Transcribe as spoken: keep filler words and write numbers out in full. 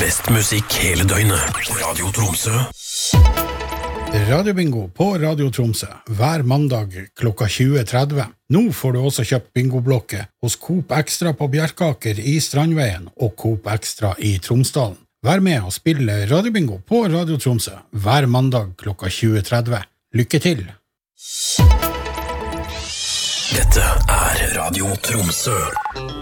Best musikk hele døgnet. Radio Tromsø. Radiobingo på Radio Tromsø hver mandag klokka tjue tretti. Nå får du også kjøpt bingoblokke hos Coop Extra på Bjerkaker i Strandveien og Coop Extra i Tromsdalen. Vær med og spille Radiobingo på Radio Tromsø hver mandag klokka tjue tretti. Lykke til! Dette er Radio Tromsø.